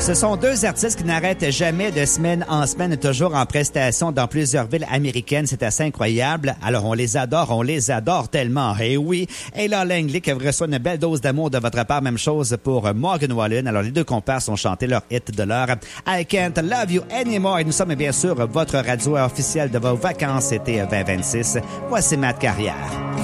Ce sont deux artistes qui n'arrêtent jamais de semaine en semaine, toujours en prestation dans plusieurs villes américaines. C'est assez incroyable. Alors, on les adore tellement. Et oui, Ella Langley qui reçoit une belle dose d'amour de votre part. Même chose pour Morgan Wallen. Alors, les deux compères ont chanté leur hit de l'heure, I Can't Love You Anymore. Et nous sommes bien sûr votre radio officielle de vos vacances été 2026. Voici Matt Carrière.